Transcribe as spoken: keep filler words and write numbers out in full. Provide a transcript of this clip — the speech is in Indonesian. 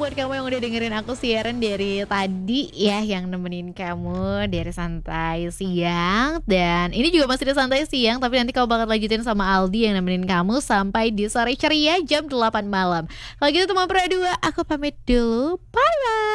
buat kamu yang udah dengerin aku siaran dari tadi ya, yang nemenin kamu dari santai siang. Dan ini juga masih di santai siang, tapi nanti kamu bakal lanjutin sama Aldi yang nemenin kamu sampai di sore ceria jam delapan malam. Kalau gitu teman Pura dua, aku pamit dulu. Bye bye.